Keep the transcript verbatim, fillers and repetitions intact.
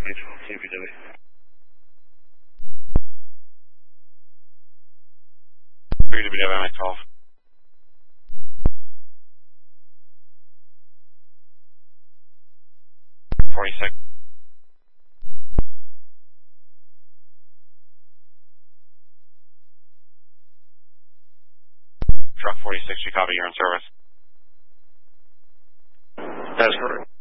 Mutual, T V W. three W W, M I twelve. forty-six. Truck forty-six, you copy, you're in service. That's correct.